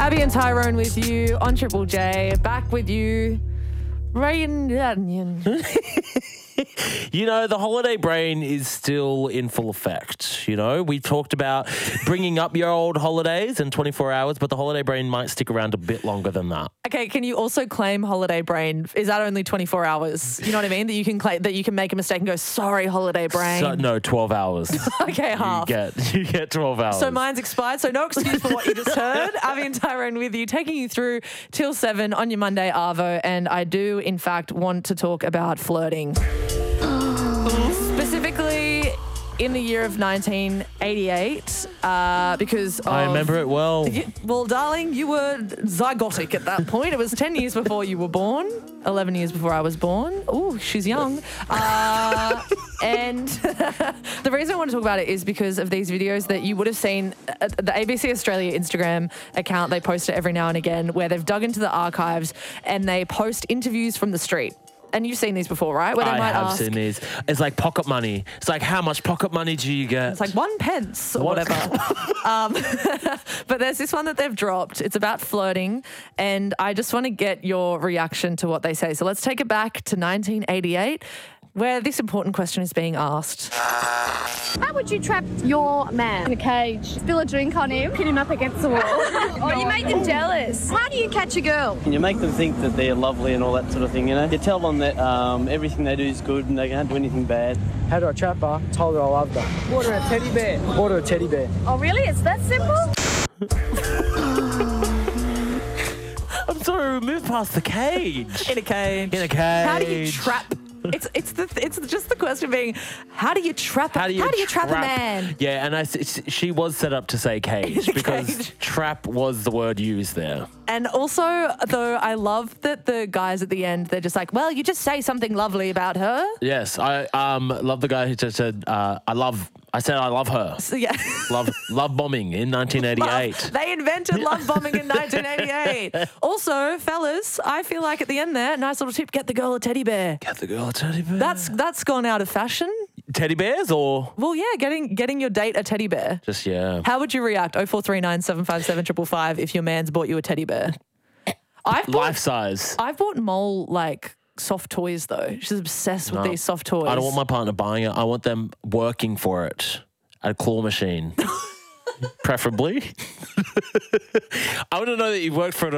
Abby and Tyrone with you on Triple J. Back with you. Rain. You know, the holiday brain is still in full effect. You know, we talked about bringing up your old holidays in 24 hours, but the holiday brain might stick around a bit longer than that. Okay, can you also claim holiday brain? Is that only 24 hours? You know what I mean? That you can claim, that you can make a mistake and go, sorry, holiday brain. So, no, 12 hours. Okay, half. You get 12 hours. So mine's expired, so no excuse for what you just heard. Abby and Tyrone with you, taking you through till 7 on your Monday Arvo, and I do, in fact, want to talk about flirting. Specifically in the year of 1988, because I remember it well. Well, darling, you were zygotic at that point. It was 10 years before you were born, 11 years before I was born. Ooh, she's young. And the reason I want to talk about it is because of these videos that you would have seen at the ABC Australia Instagram account. They post it every now and again where they've dug into the archives and they post interviews from the street. And you've seen these before, right? Where they might have ask, seen these. It's like pocket money. It's like, how much pocket money do you get? it's like 1 pence or whatever. But there's this one that they've dropped. It's about flirting. And I just want to get your reaction to what they say. So let's take it back to 1988, where this important question is being asked. How would you trap your man in a cage? Spill a drink on him, pin him up against the wall. Or you make them jealous. How do you catch a girl? You make them think that they're lovely and all that sort of thing, you know. You tell them that everything they do is good and they can't do anything bad. How do I trap her? Told her I loved her. Bought her a teddy bear. Bought her a teddy bear. Oh, really? It's that simple? I'm sorry, we moved past the cage. In a cage. In a cage. How do you trap? It's just the question being, how do you trap? How do you trap a man? Yeah, and she was set up to say cage because cage. trap was the word used there. And also, though, I love that the guys at the end, they're just like, well, you just say something lovely about her. Yes, I love the guy who just said, I said I love her. So, yeah. Love bombing in 1988. They invented love bombing in 1988. Also, fellas, I feel like at the end there, nice little tip, get the girl a teddy bear. Get the girl a teddy bear. That's gone out of fashion. Teddy bears or? Well, yeah, getting your date a teddy bear. Just, yeah. How would you react? 0439 757 555 if your man's bought you a teddy bear. Life size. I've bought Mole, like, soft toys, though. She's obsessed with these soft toys. I don't want my partner buying it. I want them working for it at a claw machine. Preferably. I want to know that you've worked for it